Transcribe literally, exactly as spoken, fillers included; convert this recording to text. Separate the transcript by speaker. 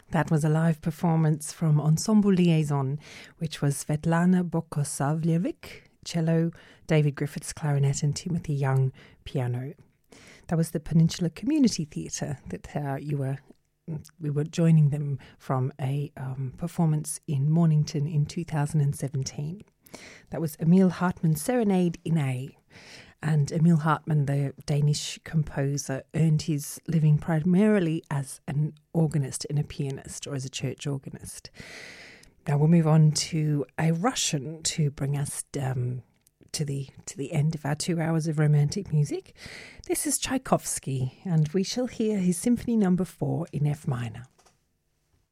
Speaker 1: That was a live performance from Ensemble Liaison, which was Svetlana Bokosavljevic, cello, David Griffiths, clarinet, and Timothy Young, piano. That was the Peninsula Community Theatre that uh, you were we were joining them from a um, performance in Mornington in two thousand seventeen. That was Emil Hartmann's Serenade in A. And Emil Hartmann, the Danish composer, earned his living primarily as an organist and a pianist, or as a church organist. Now we'll move on to a Russian to bring us um, to the to the end of our two hours of romantic music. This is Tchaikovsky, and we shall hear his Symphony Number Four in F minor.